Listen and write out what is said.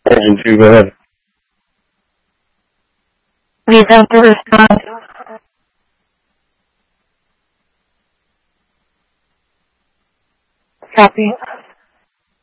You go ahead. We have to respond. Copy.